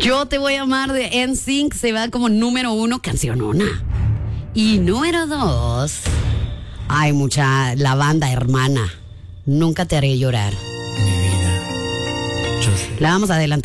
Yo te voy a amar de NSYNC se va como número 1, cancionona. Y número 2, hay mucha, la banda Hermana, Nunca te haré llorar. Mi vida, yo sé. La vamos a adelantar.